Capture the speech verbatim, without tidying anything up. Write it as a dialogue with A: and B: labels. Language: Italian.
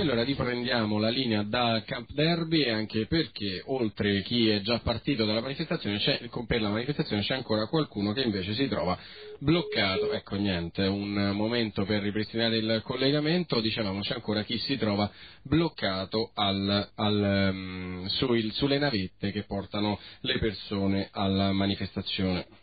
A: allora riprendiamo la linea da Camp Derby, anche perché oltre chi è già partito dalla manifestazione, c'è, per la manifestazione c'è ancora qualcuno che invece si trova bloccato. Ecco, niente, un momento per ripristinare il collegamento. Dicevamo, c'è ancora chi si trova bloccato al, al, um, sui, sulle navette che portano le persone alla manifestazione.